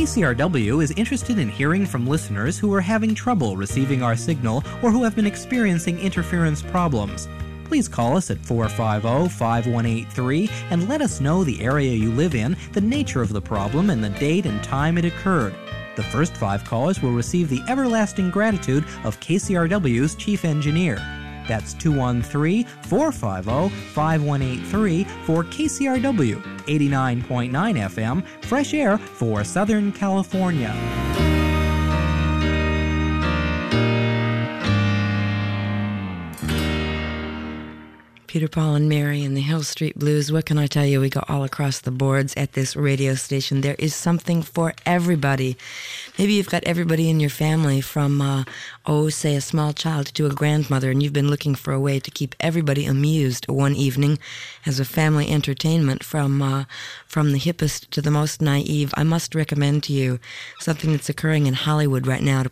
KCRW is interested in hearing from listeners who are having trouble receiving our signal or who have been experiencing interference problems. Please call us at 450-5183 and let us know the area you live in, the nature of the problem, and the date and time it occurred. The first 5 callers will receive the everlasting gratitude of KCRW's chief engineer. That's 213-450-5183 for KCRW 89.9 FM, fresh air for Southern California. Peter, Paul, and Mary and the Hill Street Blues. What can I tell you? We go all across the boards at this radio station. There is something for everybody. Maybe you've got everybody in your family from, say, a small child to a grandmother, and you've been looking for a way to keep everybody amused one evening as a family entertainment from the hippest to the most naive. I must recommend to you something that's occurring in Hollywood right now to